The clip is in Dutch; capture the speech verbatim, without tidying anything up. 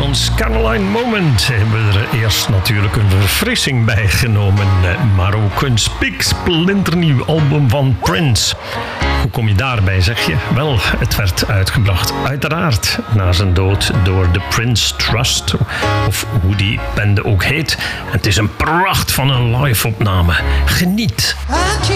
ons Caroline Moment hebben we er eerst natuurlijk een verfrissing bij genomen. Maar ook een spiksplinternieuw album van Prince. Hoe kom je daarbij, zeg je? Wel, het werd uitgebracht uiteraard na zijn dood door de Prince Trust, of hoe die bende ook heet. Het is een pracht van een live-opname. Geniet!